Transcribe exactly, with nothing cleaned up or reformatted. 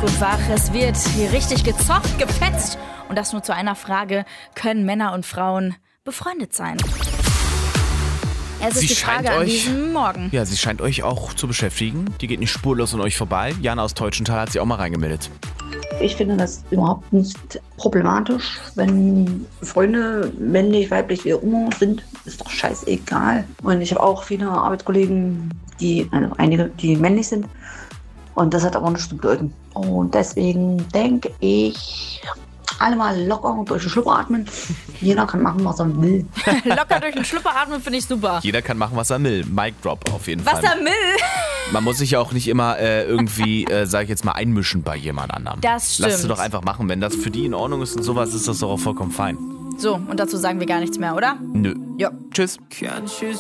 Dick und Wach. Es wird hier richtig gezofft, gefetzt. Und das nur zu einer Frage: Können Männer und Frauen befreundet sein? Es ist Sie die scheint Frage an euch- diesem Morgen. Ja, sie scheint euch auch zu beschäftigen. Die geht nicht spurlos an euch vorbei. Jana aus Teutschenthal hat sich auch mal reingemeldet. Ich finde das überhaupt nicht problematisch, wenn Freunde, männlich, weiblich, wie auch immer sind, ist doch scheißegal. Und ich habe auch viele Arbeitskollegen, die, also einige, die männlich sind. Und das hat aber nichts zu bedeuten. Und deswegen denke ich, alle mal locker durch den Schlupper atmen. Jeder kann machen, was er will. Locker durch den Schlüpper atmen finde ich super. Jeder kann machen, was er will. Mic Drop auf jeden Was Fall. er will. Man muss sich ja auch nicht immer äh, irgendwie, äh, sag ich jetzt mal, einmischen bei jemand anderem. Das Lass sie stimmt. doch einfach machen. Wenn das für die in Ordnung ist und sowas, ist das doch auch vollkommen fein. So, und dazu sagen wir gar nichts mehr, oder? Nö. Ja. Tschüss. Can't you